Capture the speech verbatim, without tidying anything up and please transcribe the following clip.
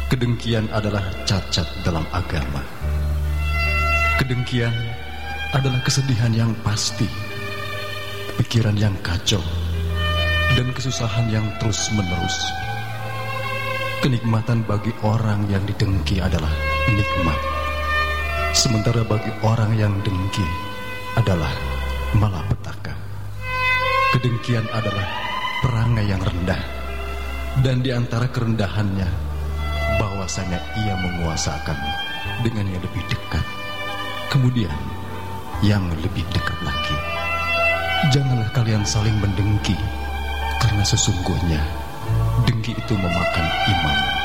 Kedengkian adalah cacat dalam agama. Kedengkian adalah kesedihan yang pasti, pikiran yang kacau, dan kesusahan yang terus-menerus. Kenikmatan bagi orang yang didengki adalah nikmat, sementara bagi orang yang dengki adalah malapetaka. Kedengkian adalah perangai yang rendah, dan di antara kerendahannya bahwasanya ia menguasakan dengan yang lebih dekat, kemudian yang lebih dekat lagi. Janganlah kalian saling mendengki, karena sesungguhnya dengki itu memakan iman.